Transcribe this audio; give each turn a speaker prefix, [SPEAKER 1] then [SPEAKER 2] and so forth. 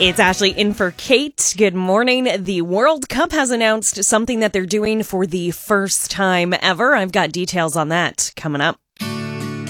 [SPEAKER 1] It's Ashley in for Kate. Good morning. The World Cup has announced something that they're doing for the first time ever. I've got details on that coming up.